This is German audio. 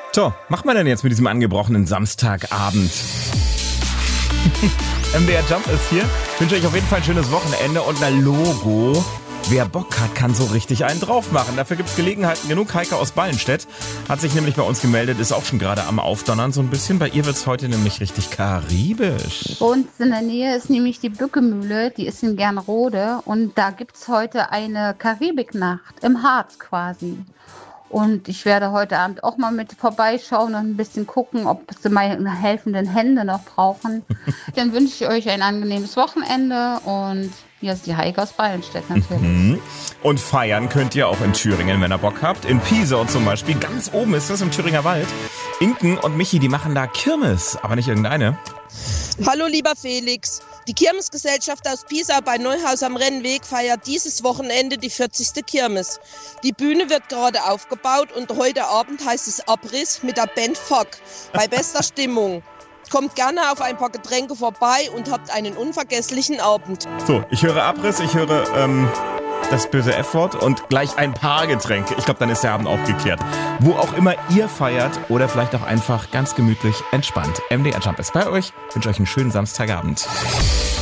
So, macht man denn jetzt mit diesem angebrochenen Samstagabend? MDR Jump ist hier. Ich wünsche euch auf jeden Fall ein schönes Wochenende und ein Logo. Wer Bock hat, kann so richtig einen drauf machen. Dafür gibt es Gelegenheiten genug. Heike aus Ballenstedt hat sich nämlich bei uns gemeldet, ist auch schon gerade am Aufdonnern so ein bisschen. Bei ihr wird es heute nämlich richtig karibisch. Bei uns in der Nähe ist nämlich die Bückemühle, die ist in Gernrode. Und da gibt es heute eine Karibiknacht im Harz quasi. Und ich werde heute Abend auch mal mit vorbeischauen und ein bisschen gucken, ob sie meine helfenden Hände noch brauchen. Dann wünsche ich euch ein angenehmes Wochenende und hier ist die Heike aus Ballenstedt natürlich. Und feiern könnt ihr auch in Thüringen, wenn ihr Bock habt. In Pisau zum Beispiel, ganz oben ist das im Thüringer Wald. Inken und Michi, die machen da Kirmes, aber nicht irgendeine. Hallo lieber Felix, die Kirmesgesellschaft aus Pisau bei Neuhaus am Rennweg feiert dieses Wochenende die 40. Kirmes. Die Bühne wird gerade aufgebaut und heute Abend heißt es Abriss mit der Band Fuck bei bester Stimmung. Kommt gerne auf ein paar Getränke vorbei und habt einen unvergesslichen Abend. So, ich höre Abriss, ich höre das böse F-Wort und gleich ein paar Getränke. Ich glaube, dann ist der Abend auch geklärt. Wo auch immer ihr feiert oder vielleicht auch einfach ganz gemütlich entspannt. MDR Jump ist bei euch. Ich wünsche euch einen schönen Samstagabend.